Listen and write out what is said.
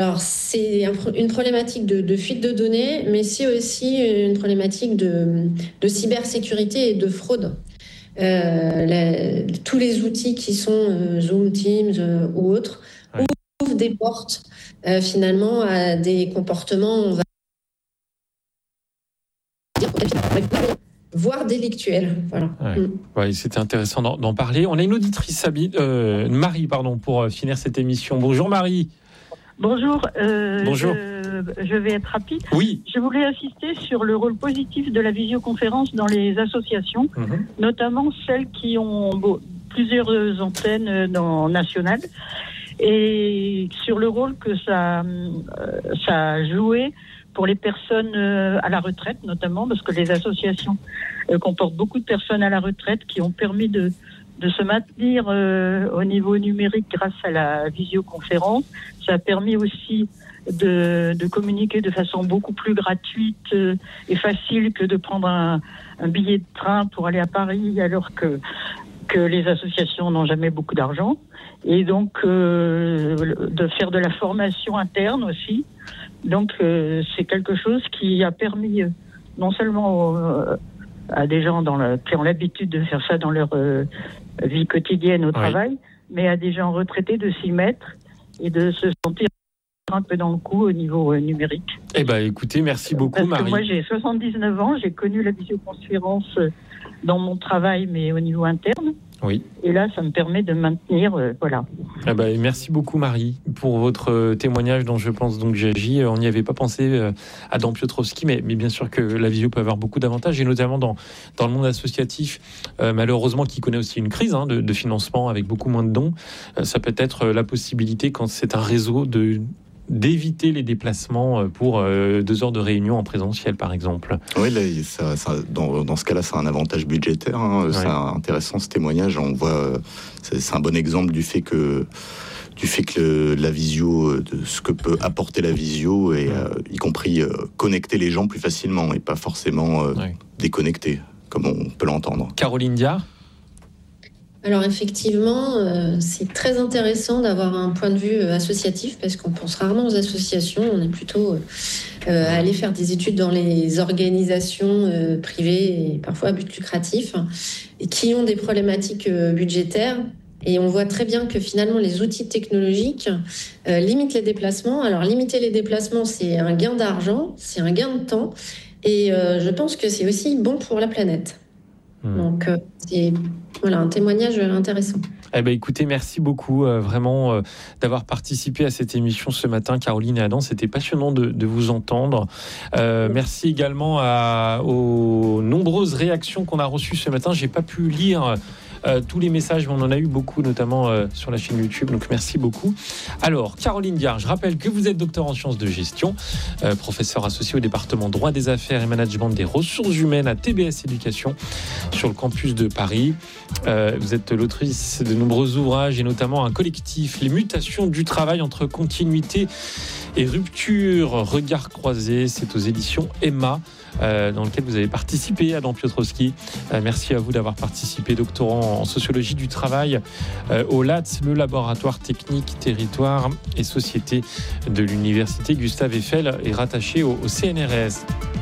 Alors, c'est une problématique de fuite de données, mais c'est aussi une problématique de cybersécurité et de fraude. Tous les outils qui sont Zoom, Teams ou autres ouvrent des portes finalement à des comportements, on va dire, voire délictuels. Voilà. Ouais, c'était intéressant d'en parler. On a une auditrice, Marie, pour finir cette émission. Bonjour Marie. Bonjour. Bonjour. Je vais être rapide. Oui. Je voulais insister sur le rôle positif de la visioconférence dans les associations, notamment celles qui ont plusieurs antennes nationales, et sur le rôle que ça a joué pour les personnes à la retraite, notamment, parce que les associations comportent beaucoup de personnes à la retraite qui ont permis de se maintenir au niveau numérique grâce à la visioconférence. Ça a permis aussi de communiquer de façon beaucoup plus gratuite et facile que de prendre un billet de train pour aller à Paris, alors que les associations n'ont jamais beaucoup d'argent. Et donc, de faire de la formation interne aussi. Donc, c'est quelque chose qui a permis non seulement à des gens qui ont l'habitude de faire ça dans leur vie quotidienne au travail, mais à des gens retraités de s'y mettre et de se sentir un peu dans le coup au niveau numérique. Eh bien, écoutez, merci beaucoup, Marie. Parce que moi, j'ai 79 ans, j'ai connu la visioconférence dans mon travail, mais au niveau interne. Oui. Et là, ça me permet de maintenir, voilà. Eh ben, merci beaucoup, Marie, pour votre témoignage dont je pense donc j'agis. On n'y avait pas pensé, Adam Piotrowski, mais bien sûr que la visio peut avoir beaucoup d'avantages, et notamment dans le monde associatif, malheureusement, qui connaît aussi une crise de financement avec beaucoup moins de dons. Ça peut être la possibilité, quand c'est un réseau, d'éviter les déplacements pour 2 heures de réunion en présentiel, par exemple. Oui, là, dans ce cas-là, c'est un avantage budgétaire. C'est intéressant, ce témoignage. On voit, c'est un bon exemple du fait que la visio, de ce que peut apporter la visio, et y compris connecter les gens plus facilement et pas forcément déconnecter, comme on peut l'entendre. Caroline Diard. Alors effectivement, c'est très intéressant d'avoir un point de vue associatif, parce qu'on pense rarement aux associations, on est plutôt à aller faire des études dans les organisations privées et parfois à but lucratif, et qui ont des problématiques budgétaires. Et on voit très bien que finalement les outils technologiques limitent les déplacements. Alors limiter les déplacements, c'est un gain d'argent, c'est un gain de temps, et je pense que c'est aussi bon pour la planète. Donc c'est un témoignage intéressant. Eh ben, écoutez, merci beaucoup vraiment d'avoir participé à cette émission ce matin, Caroline et Adam. C'était passionnant de vous entendre. Merci également aux nombreuses réactions qu'on a reçues ce matin. J'ai pas pu lire tous les messages, mais on en a eu beaucoup, notamment sur la chaîne YouTube, donc merci beaucoup. Alors, Caroline Diard, je rappelle que vous êtes docteur en sciences de gestion, professeur associé au département droit des affaires et management des ressources humaines à TBS Éducation sur le campus de Paris. Vous êtes l'autrice de nombreux ouvrages, et notamment un collectif, Les mutations du travail entre continuité et rupture, regard croisé. C'est aux éditions Emma, dans lequel vous avez participé, Adam Piotrowski. Merci à vous d'avoir participé, doctorant en sociologie du travail au LATS, le laboratoire technique, territoire et société de l'université Gustave Eiffel, et rattaché au CNRS.